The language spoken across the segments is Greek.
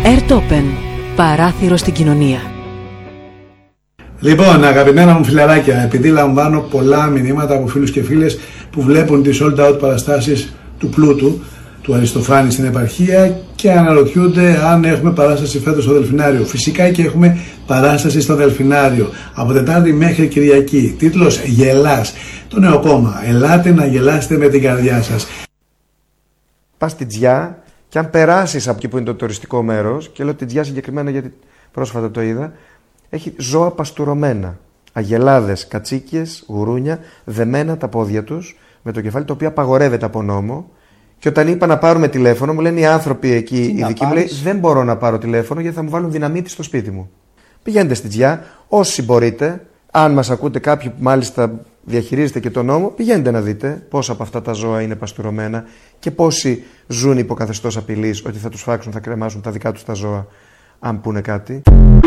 Airtopen. Παράθυρο στην κοινωνία. Λοιπόν, αγαπημένα μου φιλαράκια, επειδή λαμβάνω πολλά μηνύματα από φίλους και φίλες που βλέπουν τις sold out παραστάσεις του Πλούτου, του Αριστοφάνη στην επαρχία και αναρωτιούνται αν έχουμε παράσταση φέτος στο Δελφινάριο. Φυσικά και έχουμε παράσταση στο Δελφινάριο από Τετάρτη μέχρι Κυριακή. Τίτλος «Γελάς». Το νέο κόμμα. Ελάτε να γελάσετε με την καρδιά σας. Πας στην Τζιά και αν περάσεις από εκεί που είναι το τουριστικό μέρος, και λέω την Τζιά συγκεκριμένα γιατί πρόσφατα το είδα, έχει ζώα παστουρωμένα. Αγελάδες, κατσίκιες, γουρούνια, δεμένα τα πόδια τους με το κεφάλι, το οποίο απαγορεύεται από νόμο. Και όταν είπα να πάρουμε τηλέφωνο, μου λένε οι άνθρωποι εκεί, οι δικοί μου, λέει, δεν μπορώ να πάρω τηλέφωνο γιατί θα μου βάλουν δυναμίτη στο σπίτι μου. Πηγαίνετε στην Τζιά, όσοι μπορείτε. Αν μας ακούτε κάποιοι που μάλιστα διαχειρίζετε και τον νόμο, πηγαίνετε να δείτε πόσα από αυτά τα ζώα είναι παστουρωμένα και πόσοι ζουν υπό καθεστώς απειλής ότι θα τους φάξουν, θα κρεμάσουν τα δικά τους τα ζώα, αν πούνε κάτι.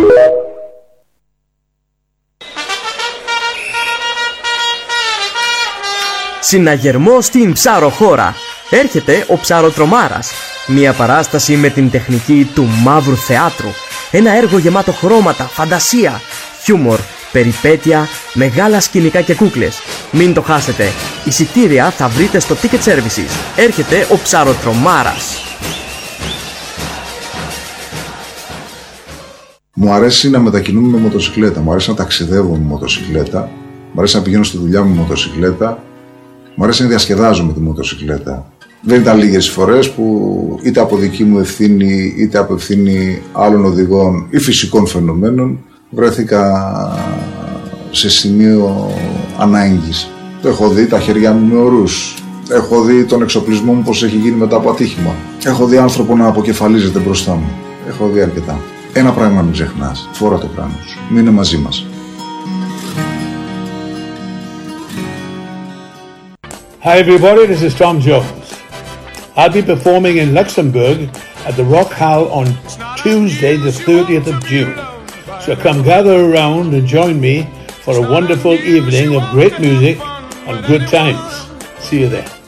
Συναγερμό στην ψαροχώρα. Έρχεται ο Ψαροτρομάρας. Μια παράσταση με την τεχνική του μαύρου θεάτρου. Ένα έργο γεμάτο χρώματα, φαντασία, χιούμορ, περιπέτεια, μεγάλα σκηνικά και κούκλες. Μην το χάσετε. Εισιτήρια θα βρείτε στο Ticket Services. Έρχεται ο Ψαροτρομάρας. Μου αρέσει να μετακινούμαι με μοτοσυκλέτα. Μου αρέσει να ταξιδεύω με μοτοσυκλέτα. Μου αρέσει να πηγαίνω στη δουλειά μου με μοτοσυκλέτα. Μου αρέσει να διασκεδάζω με τη μοτοσυκλέτα. Δεν ήταν λίγες φορές που είτε από δική μου ευθύνη, είτε από ευθύνη άλλων οδηγών ή φυσικών φαινομένων βρέθηκα σε σημείο ανάγκης. Το έχω δει τα χέρια μου με ορούς. Έχω δει τον εξοπλισμό μου πως έχει γίνει μετά από ατύχημα. Έχω δει άνθρωπο να αποκεφαλίζεται μπροστά μου. Έχω δει αρκετά. Ένα πράγμα μην ξεχνάς. Φόρα το κράνος σου. Μείνε μαζί μας. Hi everybody, this is Tom Jones. I'll be performing in Luxembourg at the Rock Hall on Tuesday the 30th of June. So come gather around and join me for a wonderful evening of great music and good times. See you there.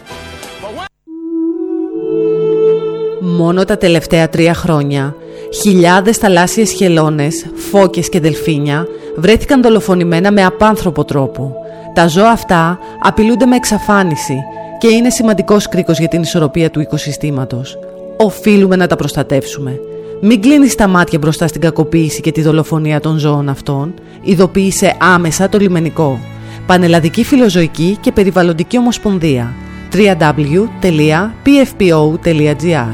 Μόνο τα τελευταία 3 χρόνια, χιλιάδες θαλάσσιες χελώνες, φώκες και δελφίνια βρέθηκαν δολοφονημένα με απάνθρωπο τρόπο. Τα ζώα αυτά απειλούνται με εξαφάνιση και είναι σημαντικός κρίκος για την ισορροπία του οικοσυστήματος. Οφείλουμε να τα προστατεύσουμε. Μην κλείνεις τα μάτια μπροστά στην κακοποίηση και τη δολοφονία των ζώων αυτών. Ειδοποίησε άμεσα το λιμενικό. Πανελλαδική Φιλοζωική και Περιβαλλοντική Ομοσπονδία. www.pfpo.gr.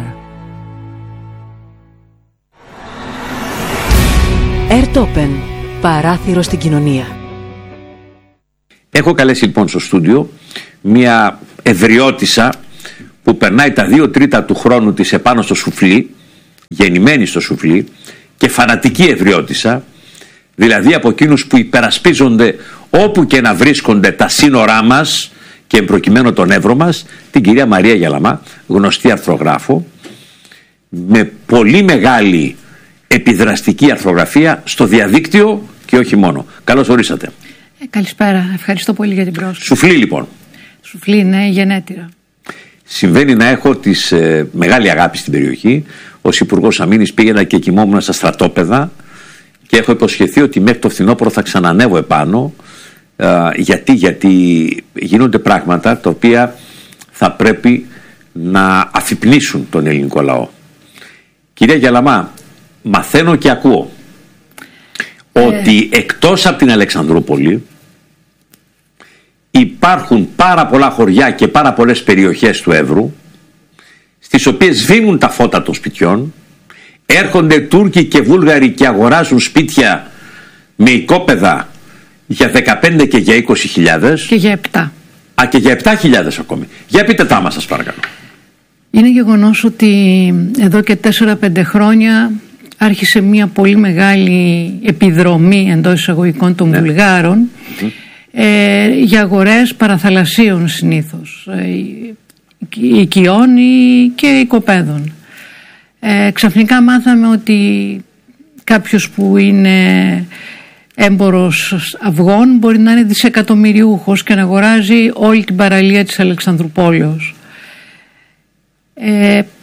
Airtopen. Παράθυρο στην κοινωνία. Έχω καλέσει λοιπόν στο στούντιο μια ευρειώτισσα που περνάει τα 2/3 του χρόνου της επάνω στο σουφλί, γεννημένη στο σουφλί και φανατική ευρειώτισσα, δηλαδή από εκείνους που υπερασπίζονται όπου και να βρίσκονται τα σύνορά μας και προκειμένου τον Εύρο μας, την κυρία Μαρία Γελαμά, γνωστή αρθρογράφο, με πολύ μεγάλη επιδραστική αρθρογραφία στο διαδίκτυο και όχι μόνο. Καλώς ορίσατε. Καλησπέρα, ευχαριστώ πολύ για την πρόσκληση. Σουφλί λοιπόν. Σουφλί, ναι, γενέτειρα. Συμβαίνει να έχω μεγάλη αγάπη στην περιοχή. Ως Υπουργός Αμήνης πήγαινα και κοιμόμουν στα στρατόπεδα και έχω υποσχεθεί ότι μέχρι το φθινόπωρο θα ξανανεύω επάνω. Γιατί γίνονται πράγματα τα οποία θα πρέπει να αφυπνίσουν τον ελληνικό λαό. Κυρία Γελαμά, μαθαίνω και ακούω ότι εκτός από την Αλεξανδρούπολη υπάρχουν πάρα πολλά χωριά και πάρα πολλές περιοχές του Εύρου στις οποίες σβήνουν τα φώτα των σπιτιών, έρχονται Τούρκοι και Βούλγαροι και αγοράζουν σπίτια με οικόπεδα για 15 και για 20.000 και για 7. Και για 7.000 ακόμη. Για πείτε τα μας σας παρακαλώ. Είναι γεγονός ότι εδώ και 4-5 χρόνια άρχισε μια πολύ μεγάλη επιδρομή εντός εισαγωγικών των Βουλγάρων για αγορές παραθαλασσίων συνήθως, οικειών και οικοπαίδων. Ξαφνικά μάθαμε ότι κάποιος που είναι έμπορος αυγών μπορεί να είναι δισεκατομμυριούχος και να αγοράζει όλη την παραλία της Αλεξανδρουπόλεως.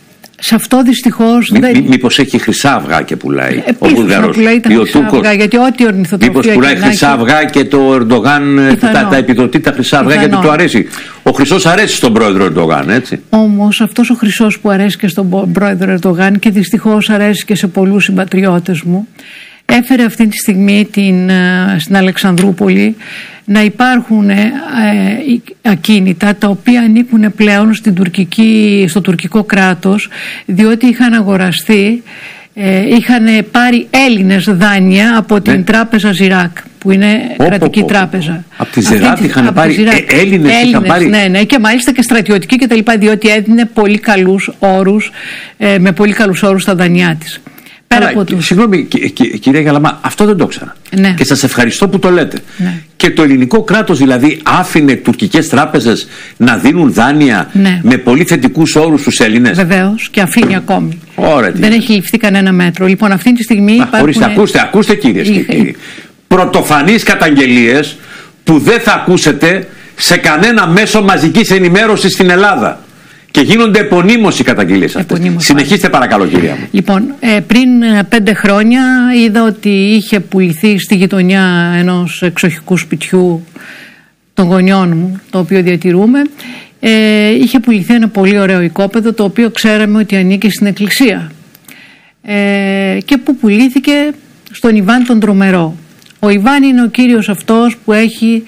Σε αυτό δυστυχώς δεν. Μήπως έχει χρυσά αυγά και πουλάει ο Βούλγαρος ή ο Τούρκος. Γιατί ό,τι ορνηθοτροφία. Μήπως πουλάει χρυσά αυγά και το Ερντογάν τα επιδοτεί τα χρυσά αυγά γιατί του αρέσει. Ο χρυσός αρέσει στον πρόεδρο Ερντογάν, έτσι. Όμως αυτός ο χρυσός που αρέσει και στον πρόεδρο Ερντογάν και δυστυχώς αρέσει και σε πολλούς συμπατριώτες μου, έφερε αυτή τη στιγμή στην Αλεξανδρούπολη να υπάρχουν ακίνητα τα οποία ανήκουν πλέον στο τουρκικό κράτος, διότι είχαν αγοραστεί, είχαν πάρει Έλληνες δάνεια από την τράπεζα Ζιράκ, που είναι κρατική τράπεζα. Από τη Ζιράκ είχαν πάρει Έλληνες, ναι, και μάλιστα και στρατιωτικοί και τα λοιπά, διότι έδινε πολύ καλούς όρους, με πολύ καλούς όρους τα δανειά της. Συγγνώμη κυρία Γαλαμά, αυτό δεν το ήξερα. Ναι. Και σας ευχαριστώ που το λέτε. Ναι. Και το ελληνικό κράτος δηλαδή άφηνε τουρκικές τράπεζες να δίνουν δάνεια με πολύ θετικούς όρους στους Έλληνες. Βεβαίως, και αφήνει ακόμη. Ωραία, δεν έχει ληφθεί κανένα μέτρο. Λοιπόν, αυτή τη στιγμή ακούστε κυρίες και κύριοι. Πρωτοφανείς καταγγελίες που δεν θα ακούσετε σε κανένα μέσο μαζικής ενημέρωσης στην Ελλάδα. Και γίνονται επωνύμως οι καταγγελίες αυτές. Συνεχίστε παρακαλώ κυρία μου. Λοιπόν, πριν 5 χρόνια είδα ότι είχε πουληθεί στη γειτονιά ενός εξοχικού σπιτιού των γονιών μου, το οποίο διατηρούμε, είχε πουληθεί ένα πολύ ωραίο οικόπεδο, το οποίο ξέραμε ότι ανήκει στην εκκλησία, και που πουλήθηκε στον Ιβάν τον Τρομερό. Ο Ιβάν είναι ο κύριος αυτός που έχει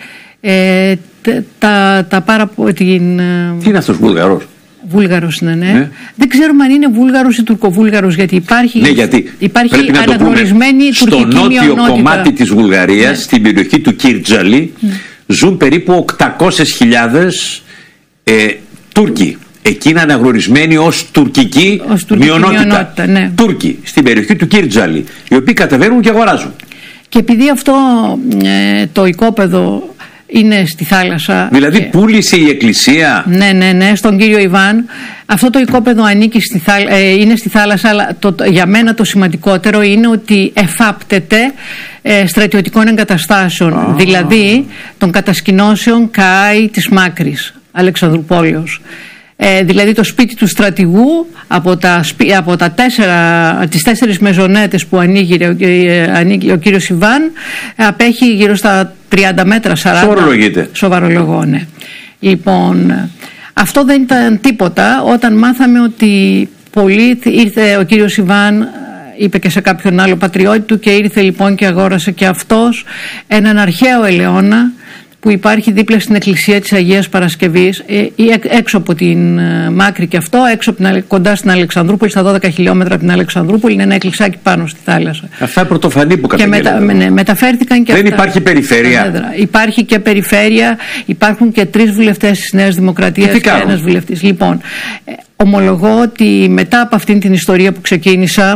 Τι είναι αυτός Βούλγαρος? Βούλγαρος είναι, ναι. Δεν ξέρουμε αν είναι Βούλγαρος ή Τουρκοβούλγαρος, γιατί υπάρχει, υπάρχει αναγνωρισμένη τουρκική μειονότητα. Στο νότιο κομμάτι της Βουλγαρίας, στην περιοχή του Κίρτζαλη, ζουν περίπου 800.000 Τούρκοι. Εκεί είναι αναγνωρισμένοι ως τουρκική μειονότητα. Τούρκοι, στην περιοχή του Κίρτζαλη, οι οποίοι κατεβαίνουν και αγοράζουν. Και επειδή αυτό το οικόπεδο είναι στη θάλασσα. Δηλαδή πούλησε η εκκλησία. Ναι, στον κύριο Ιβάν. Αυτό το οικόπεδο ανήκει είναι στη θάλασσα, αλλά για μένα το σημαντικότερο είναι ότι εφάπτεται στρατιωτικών εγκαταστάσεων, δηλαδή των κατασκηνώσεων ΚΑΙ της Μάκρης, Αλεξανδρουπόλεως. Δηλαδή το σπίτι του στρατηγού από τις 4 μεζονέτες που ανοίγει ο κύριος Ιβάν, απέχει γύρω στα 30 μέτρα, 40. Σοβαρολογώ, ναι. Λοιπόν, αυτό δεν ήταν τίποτα όταν μάθαμε ότι ήρθε ο κύριος Ιβάν, είπε και σε κάποιον άλλο πατριώτη του, και ήρθε λοιπόν και αγόρασε και αυτός έναν αρχαίο ελαιώνα που υπάρχει δίπλα στην εκκλησία της Αγίας Παρασκευής, έξω από την Μάκρη και αυτό, κοντά στην Αλεξανδρούπολη, στα 12 χιλιόμετρα από την Αλεξανδρούπολη, είναι ένα εκκλησάκι πάνω στη θάλασσα. Αυτά είναι πρωτοφανή που καταγγέλλονται. Μεταφέρθηκαν και δεν υπάρχει περιφέρεια. Υπάρχει και περιφέρεια, υπάρχουν και 3 βουλευτές της Νέας Δημοκρατίας και ένας βουλευτής. Λοιπόν, ομολογώ ότι μετά από αυτήν την ιστορία που ξεκίνησα,